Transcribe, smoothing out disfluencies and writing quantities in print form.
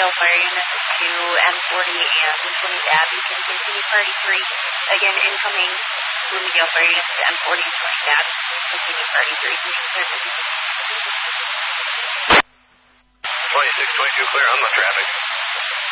Miguel Fire Units to M40 and 20th Ave to continue party 3. Again, incoming Blue Miguel Fire Units to M40 and 20th Ave, continue party 3. 2622 clear on the traffic.